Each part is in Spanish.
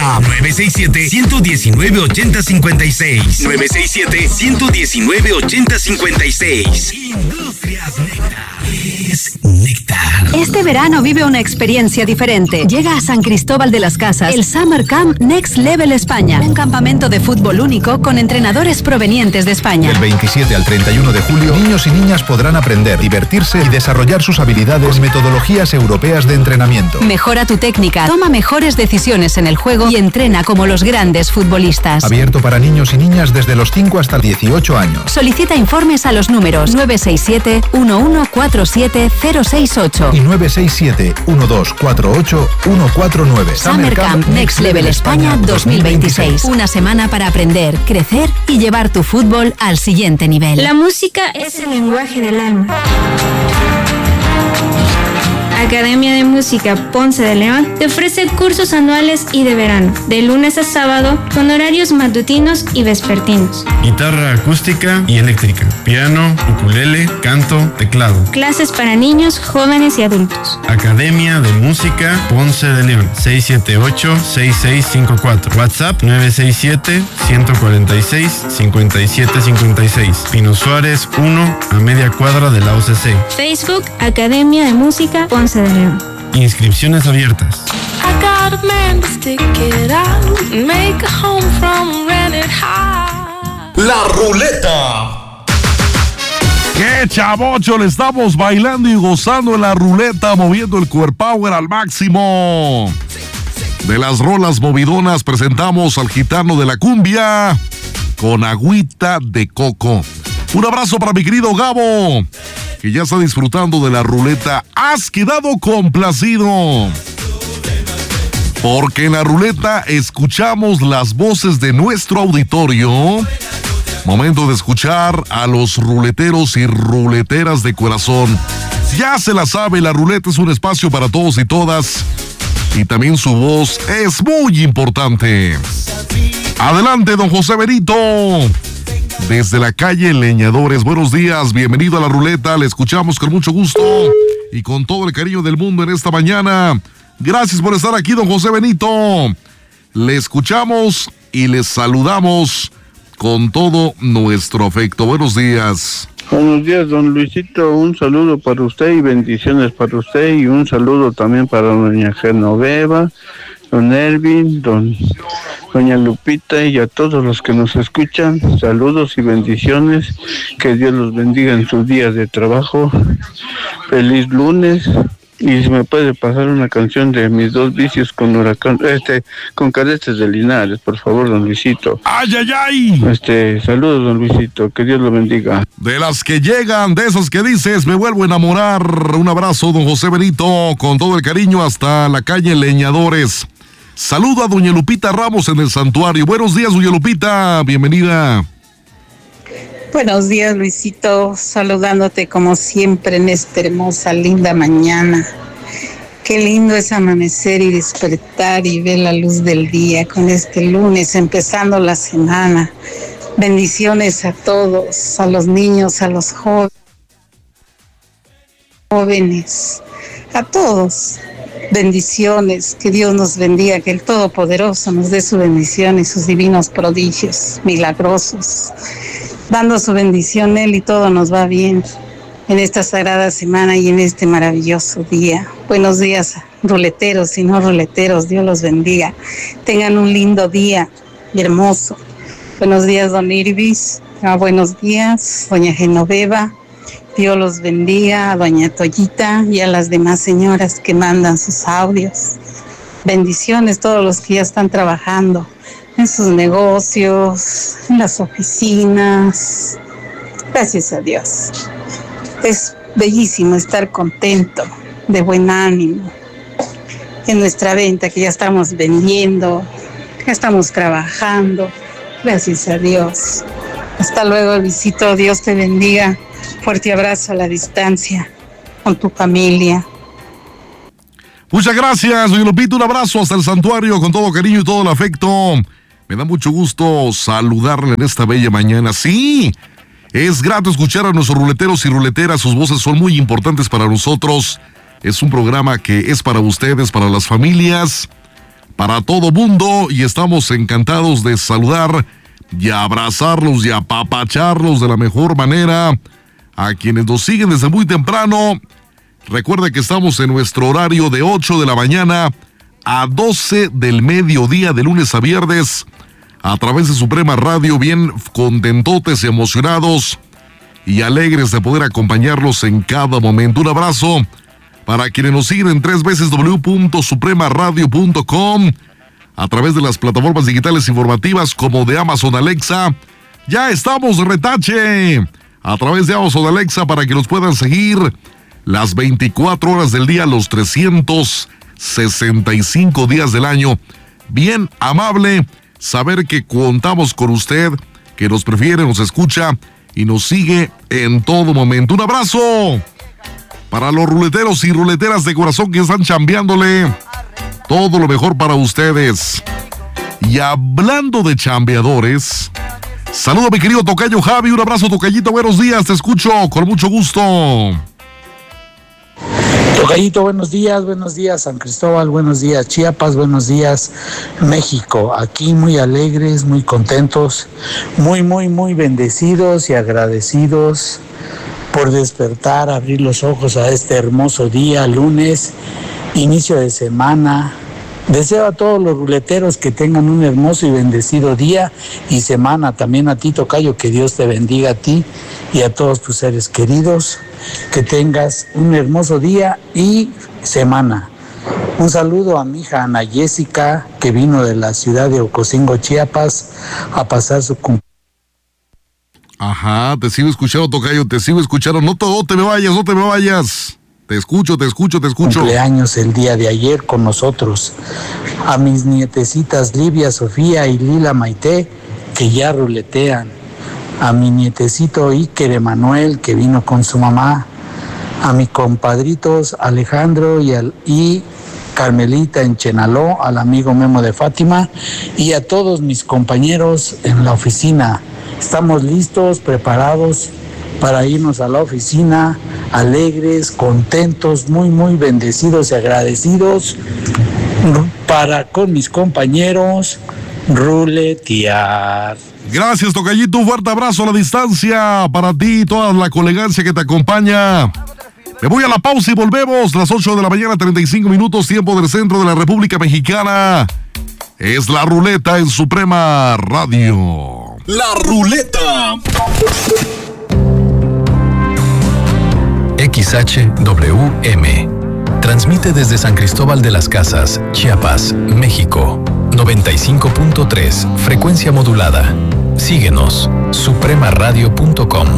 WhatsApp 967-119-8056. 967-119-8056. Industrias Néctar. Es Néctar. Este verano vive una experiencia diferente. Llega a San Cristóbal de las Casas el Summer Camp Next Level España. Un campamento de fútbol único con entrenadores provenientes de España. Del 27 al 31 de julio, niños y niñas podrán aprender, divertirse y desarrollar sus habilidades con metodologías europeas de entrenamiento. Mejora tu técnica, toma mejores decisiones en el juego y entrena como los grandes futbolistas. Abierto para niños y niñas desde los 5 hasta 18 años. Solicita informes a los números 967-1147-068 y 967-1248-149. Summer Camp Next Level España 2026. Una semana para aprender, crecer y llevar tu fútbol al siguiente nivel. La música es el lenguaje del alma. Academia de Música Ponce de León te ofrece cursos anuales y de verano, de lunes a sábado, con horarios matutinos y vespertinos. Guitarra acústica y eléctrica, piano, ukulele, canto, teclado. Clases para niños, jóvenes y adultos. Academia de Música Ponce de León, 678-6654. WhatsApp 967-146-5756. Pino Suárez 1, a media cuadra de la OCC. Facebook Academia de Música Ponce de León. Inscripciones abiertas. La ruleta. ¡Qué chavocho! Le estamos bailando y gozando en la ruleta, moviendo el core power al máximo. De las rolas movidonas presentamos al gitano de la cumbia con Agüita de Coco. Un abrazo para mi querido Gabo, que ya está disfrutando de la ruleta. Has quedado complacido, porque en la ruleta escuchamos las voces de nuestro auditorio. Momento de escuchar a los ruleteros y ruleteras de corazón. Ya se la sabe, la ruleta es un espacio para todos y todas, y también su voz es muy importante. Adelante, don José Benito, desde la calle Leñadores. Buenos días, bienvenido a la ruleta. Le escuchamos con mucho gusto y con todo el cariño del mundo en esta mañana. Gracias por estar aquí, don José Benito. Le escuchamos y le saludamos con todo nuestro afecto. Buenos días. Buenos días, don Luisito. Un saludo para usted y bendiciones para usted, y un saludo también para doña Genoveva, don Ervin, doña Lupita y a todos los que nos escuchan. Saludos y bendiciones. Que Dios los bendiga en sus días de trabajo. Feliz lunes. Y si me puede pasar una canción de Mis Dos Vicios con Huracán, con Cadetes de Linares, por favor, don Luisito. ¡Ay, ay, ay! Saludos, don Luisito, que Dios lo bendiga. De las que llegan, de esas que dices, me vuelvo a enamorar. Un abrazo, don José Benito, con todo el cariño hasta la calle Leñadores. Saludo a doña Lupita Ramos en el santuario. Buenos días, doña Lupita, bienvenida. Buenos días, Luisito, saludándote como siempre en esta hermosa, linda mañana. Qué lindo es amanecer y despertar y ver la luz del día con este lunes, empezando la semana. Bendiciones a todos, a los niños, a los jóvenes, a todos. Bendiciones, que Dios nos bendiga, que el Todopoderoso nos dé su bendición y sus divinos prodigios milagrosos. Dando su bendición Él y todo nos va bien en esta sagrada semana y en este maravilloso día. Buenos días, ruleteros y no ruleteros, Dios los bendiga. Tengan un lindo día y hermoso. Buenos días, don Irvis. Buenos días, doña Genoveva. Dios los bendiga, a doña Toyita y a las demás señoras que mandan sus audios. Bendiciones a todos los que ya están trabajando en sus negocios, en las oficinas. Gracias a Dios. Es bellísimo estar contento, de buen ánimo, en nuestra venta que ya estamos vendiendo, ya estamos trabajando. Gracias a Dios. Hasta luego, Luisito. Dios te bendiga. Fuerte abrazo a la distancia con tu familia. Muchas gracias, doña Lupita. Un abrazo hasta el santuario con todo cariño y todo el afecto. Me da mucho gusto saludarle en esta bella mañana. Sí, es grato escuchar a nuestros ruleteros y ruleteras. Sus voces son muy importantes para nosotros. Es un programa que es para ustedes, para las familias, para todo mundo y estamos encantados de saludar y abrazarlos y apapacharlos de la mejor manera a quienes nos siguen desde muy temprano. Recuerda que estamos en nuestro horario de 8 de la mañana a 12 del mediodía de lunes a viernes a través de Suprema Radio, bien contentotes, emocionados y alegres de poder acompañarlos en cada momento. Un abrazo para quienes nos siguen en www.supremaradio.com, a través de las plataformas digitales informativas como de Amazon Alexa. Ya estamos de retache a través de Amazon Alexa para que nos puedan seguir las 24 horas del día, los 365 días del año. Bien amable saber que contamos con usted, que nos prefiere, nos escucha y nos sigue en todo momento. Un abrazo para los ruleteros y ruleteras de corazón que están chambeándole. Todo lo mejor para ustedes. Y hablando de chambeadores, saludo a mi querido tocayo Javi. Un abrazo, tocayito, buenos días, te escucho con mucho gusto. Tocayito, buenos días San Cristóbal, buenos días Chiapas, buenos días México. Aquí muy alegres, muy contentos, muy bendecidos y agradecidos por despertar, abrir los ojos a este hermoso día, lunes, inicio de semana. Deseo a todos los ruleteros que tengan un hermoso y bendecido día y semana. También a ti, tocayo, que Dios te bendiga a ti y a todos tus seres queridos. Que tengas un hermoso día y semana. Un saludo a mi hija Ana Jessica, que vino de la ciudad de Ocosingo, Chiapas, a pasar su cumpleaños. Ajá, te sigo escuchando, tocayo, te sigo escuchando. No te me vayas. Te escucho. Cumpleaños el día de ayer con nosotros. A mis nietecitas Livia, Sofía y Lila Maite, que ya ruletean. A mi nietecito Iker Emanuel, que vino con su mamá. A mis compadritos Alejandro y Carmelita en Chenaló, al amigo Memo de Fátima y a todos mis compañeros en la oficina. Estamos listos, preparados para irnos a la oficina, alegres, contentos, muy bendecidos y agradecidos con mis compañeros ruletear. Gracias, tocayito, un fuerte abrazo a la distancia para ti y toda la colegancia que te acompaña. Me voy a la pausa y volvemos, las 8 de la mañana, 35 minutos, tiempo del centro de la República Mexicana. Es la ruleta en Suprema Radio. La ruleta. XHWM transmite desde San Cristóbal de las Casas, Chiapas, México. 95.3, frecuencia modulada. Síguenos, supremaradio.com.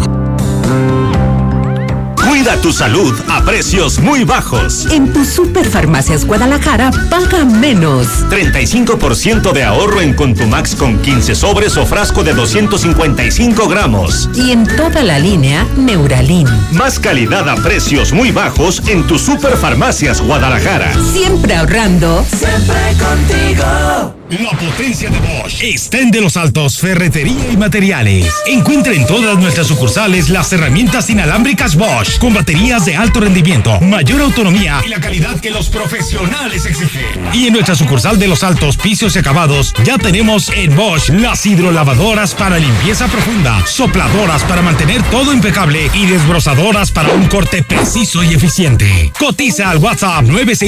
Cuida tu salud a precios muy bajos. En tu Superfarmacias Guadalajara paga menos. 35% de ahorro en Contumax con 15 sobres o frasco de 255 gramos. Y en toda la línea Neuralin. Más calidad a precios muy bajos en tu Superfarmacias Guadalajara. Siempre ahorrando. Siempre contigo. La potencia de Bosch está en De Los Altos, Ferretería y Materiales. Encuentra en todas nuestras sucursales las herramientas inalámbricas Bosch con baterías de alto rendimiento, mayor autonomía y la calidad que los profesionales exigen. Y en nuestra sucursal de Los Altos, Pisos y Acabados, ya tenemos en Bosch las hidrolavadoras para limpieza profunda, sopladoras para mantener todo impecable y desbrozadoras para un corte preciso y eficiente. Cotiza al WhatsApp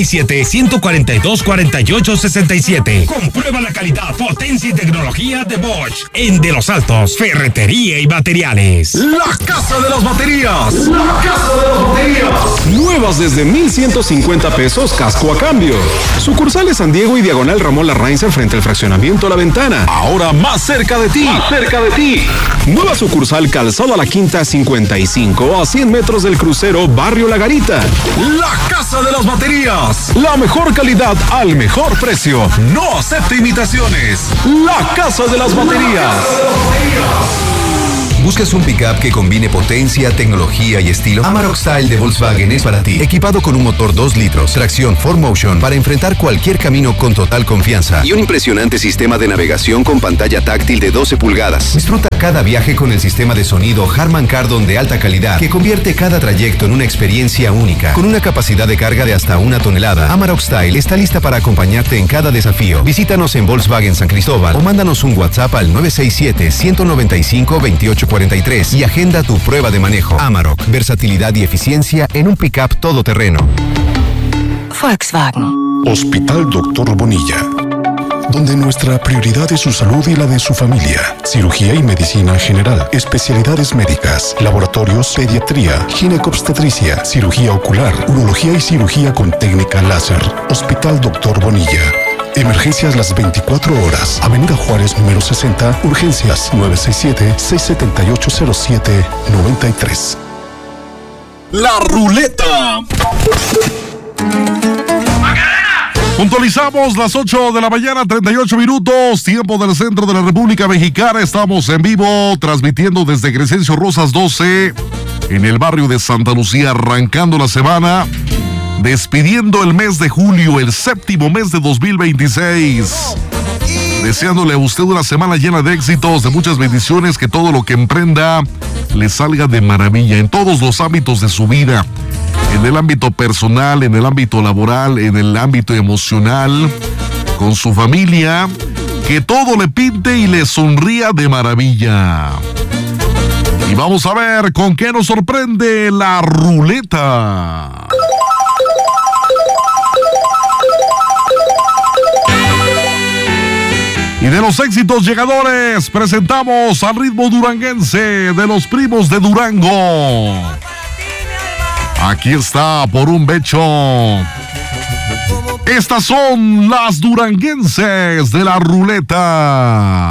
967-142-4867. Comprueba la calidad, potencia y tecnología de Bosch en De Los Altos, Ferretería y Materiales. La Casa de las Baterías. La Casa de las Baterías. Nuevas desde 1,150 pesos, casco a cambio. Sucursales San Diego y Diagonal Ramón Larraín frente al fraccionamiento La Ventana. Ahora más cerca de ti. Más cerca de ti. Nueva sucursal Calzado a la Quinta 55 a 100 metros del crucero Barrio La Garita. La Casa de las Baterías. La mejor calidad al mejor precio. No acepte imitaciones. La Casa de las Baterías. ¿Buscas un pickup que combine potencia, tecnología y estilo? Amarok Style de Volkswagen es para ti. Equipado con un motor 2 litros, tracción 4Motion para enfrentar cualquier camino con total confianza y un impresionante sistema de navegación con pantalla táctil de 12 pulgadas. Disfruta cada viaje con el sistema de sonido Harman Kardon de alta calidad que convierte cada trayecto en una experiencia única. Con una capacidad de carga de hasta 1 tonelada, Amarok Style está lista para acompañarte en cada desafío. Visítanos en Volkswagen San Cristóbal o mándanos un WhatsApp al 967-195-2843 y agenda tu prueba de manejo. Amarok, versatilidad y eficiencia en un pickup todoterreno. Volkswagen. Hospital Dr. Bonilla, donde nuestra prioridad es su salud y la de su familia. Cirugía y medicina general, especialidades médicas, laboratorios, pediatría, ginecobstetricia, cirugía ocular, urología y cirugía con técnica láser. Hospital Dr. Bonilla. Emergencias las 24 horas. Avenida Juárez, número 60. Urgencias 967-678-0793. La ruleta. Puntualizamos las 8 de la mañana, 38 minutos, tiempo del centro de la República Mexicana. Estamos en vivo, transmitiendo desde Crescencio Rosas 12, en el barrio de Santa Lucía, arrancando la semana, despidiendo el mes de julio, el séptimo mes de 2026. Deseándole a usted una semana llena de éxitos, de muchas bendiciones, que todo lo que emprenda le salga de maravilla en todos los ámbitos de su vida. En el ámbito personal, en el ámbito laboral, en el ámbito emocional, con su familia, que todo le pinte y le sonría de maravilla. Y vamos a ver con qué nos sorprende la ruleta. Y de los éxitos llegadores, presentamos al ritmo duranguense de los Primos de Durango. Aquí está, por un becho. Estas son las duranguenses de la ruleta.